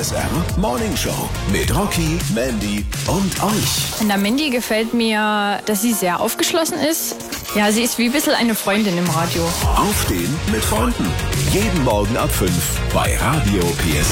PSR Morning Show mit Rocky, Mandy und euch. An der Mandy gefällt mir, dass sie sehr aufgeschlossen ist. Ja, sie ist wie ein bisschen eine Freundin im Radio. Aufstehen mit Freunden. Jeden Morgen ab 5 bei Radio PSR.